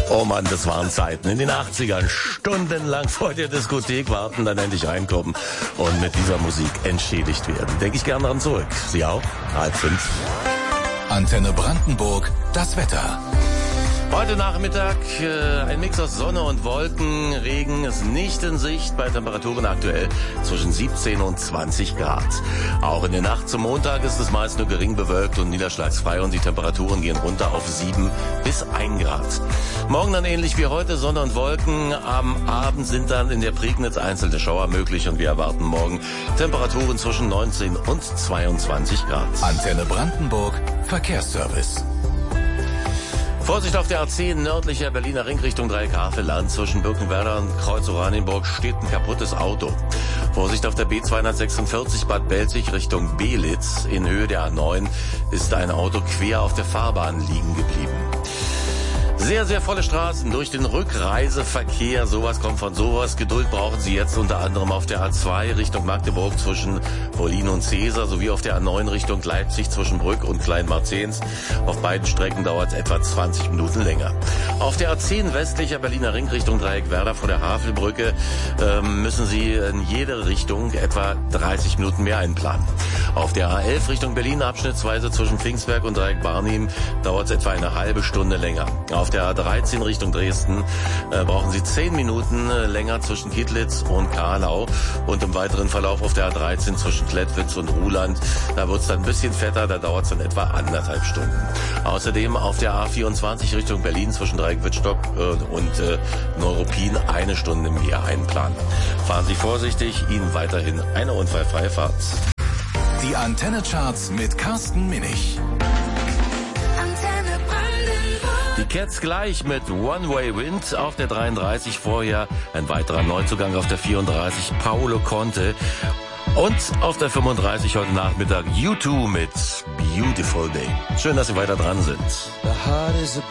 Oh Mann, das waren Zeiten in den 80ern. Stundenlang vor der Diskothek warten, dann endlich reinkommen und mit dieser Musik entschädigt werden. Denke ich gerne daran zurück. Sie auch? 4:30. Antenne Brandenburg, das Wetter. Heute Nachmittag ein Mix aus Sonne und Wolken. Regen ist nicht in Sicht, bei Temperaturen aktuell zwischen 17 und 20 Grad. Auch in der Nacht zum Montag ist es meist nur gering bewölkt und niederschlagsfrei und die Temperaturen gehen runter auf 7 bis 1 Grad. Morgen dann ähnlich wie heute, Sonne und Wolken. Am Abend sind dann in der Prignitz einzelne Schauer möglich und wir erwarten morgen Temperaturen zwischen 19 und 22 Grad. Antenne Brandenburg, Verkehrsservice. Vorsicht auf der A10 nördlicher Berliner Ring Richtung Dreieck-Havelland. Zwischen Birkenwerder und Kreuz Oranienburg steht ein kaputtes Auto. Vorsicht auf der B246 Bad Belzig Richtung Belitz. In Höhe der A9 ist ein Auto quer auf der Fahrbahn liegen geblieben. Sehr, sehr volle Straßen durch den Rückreiseverkehr. Sowas kommt von sowas. Geduld brauchen Sie jetzt unter anderem auf der A2 Richtung Magdeburg zwischen Wollin und Cäsar sowie auf der A9 Richtung Leipzig zwischen Brück und Kleinmarzens. Auf beiden Strecken dauert es etwa 20 Minuten länger. Auf der A10 westlicher Berliner Ring Richtung Dreieck-Werder vor der Havelbrücke müssen Sie in jede Richtung etwa 30 Minuten mehr einplanen. Auf der A11 Richtung Berlin abschnittsweise zwischen Pfingstberg und Dreieck-Barnim dauert es etwa eine halbe Stunde länger. Auf der A13 Richtung Dresden brauchen Sie 10 Minuten länger zwischen Kittlitz und Kahlau und im weiteren Verlauf auf der A13 zwischen Klettwitz und Ruhland. Da wird es dann ein bisschen fetter, da dauert es dann etwa 1,5 Stunden. Außerdem auf der A24 Richtung Berlin zwischen Dreieck-Wittstock und Neuruppin 1 Stunde mehr einplanen. Fahren Sie vorsichtig, Ihnen weiterhin eine unfallfreie Fahrt. Die Antenne-Charts mit Carsten Minich. Die Cats gleich mit One Way Wind auf der 33, vorher ein weiterer Neuzugang auf der 34, Paolo Conte. Und auf der 35 heute Nachmittag U2 mit Beautiful Day. Schön, dass Sie weiter dran sind.